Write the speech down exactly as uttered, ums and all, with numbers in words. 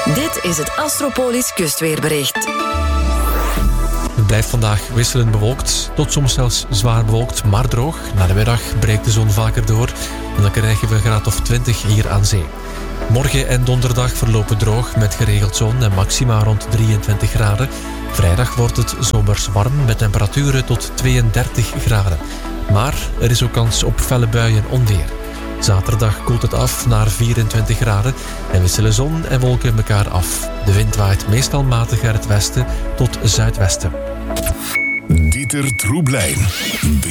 Dit is het Astropolis kustweerbericht. Het blijft vandaag wisselend bewolkt, tot soms zelfs zwaar bewolkt, maar droog. Na de middag breekt de zon vaker door en dan krijgen we een graad of twintig hier aan zee. Morgen en donderdag verlopen droog met geregeld zon en maxima rond drieëntwintig graden. Vrijdag wordt het zomers warm met temperaturen tot tweeëndertig graden. Maar er is ook kans op felle buien en onweer. Zaterdag koelt het af naar vierentwintig graden en wisselen zon en wolken elkaar af. De wind waait meestal matig uit het westen tot zuidwesten. Dieter Troeblein.